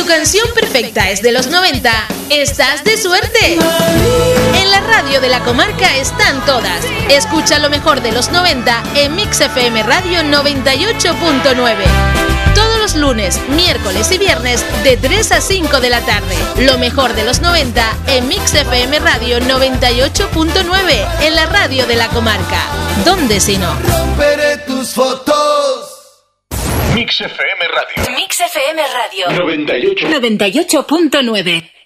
canción perfecta es de los 90, estás de suerte. En la radio de la comarca están todas. Escucha lo mejor de los 90 en Mix FM Radio 98.9. Todos los lunes, miércoles y viernes de 3 a 5 de la tarde. Lo mejor de los 90 en Mix FM Radio 98.9, en la radio de la comarca. ¿Dónde si no? Romperé tus fotos. Mix FM Radio. Mix FM Radio 98.9.